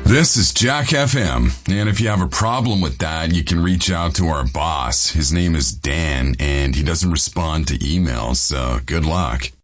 This is Jack FM, and if you have a problem with that, you can reach out to our boss. His name is Dan, and he doesn't respond to emails, so good luck.